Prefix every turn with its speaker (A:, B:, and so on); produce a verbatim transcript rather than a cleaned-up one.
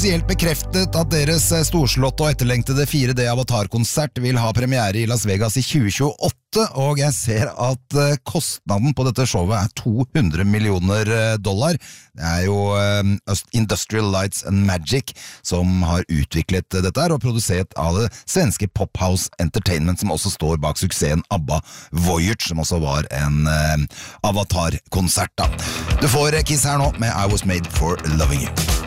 A: offisielt bekreftet at deres storslåtte og etterlengtede fire D Avatar-konsert vil ha premiere i Las Vegas i tjue tjueåtte, og jeg ser at kostnaden på dette showet er to hundre millioner dollar. Det er jo Industrial Lights and Magic som har utviklet dette her, og produsert av det svenske Pophouse Entertainment, som også står bak suksessen ABBA Voyage, som også var en Avatar-konsert da. Du får Kiss her nå med I Was Made for Loving You.